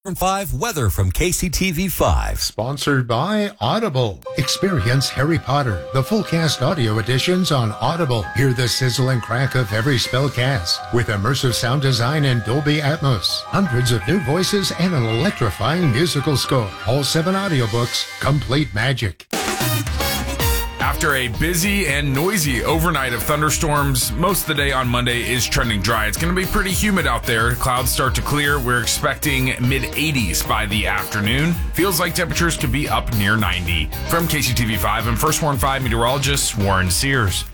5 weather from KCTV 5. Sponsored by Audible. Experience Harry Potter, the full cast audio editions on Audible. Hear the sizzle and crack of every spell cast with immersive sound design and Dolby Atmos. Hundreds of new voices and an electrifying musical score. All 7 audiobooks, complete magic. After a busy and noisy overnight of thunderstorms, most of the day on Monday is trending dry. It's going to be pretty humid out there. Clouds start to clear. We're expecting mid-80s by the afternoon. Feels like temperatures could be up near 90. From KCTV 5, I'm First Warn 5 meteorologist Warren Sears.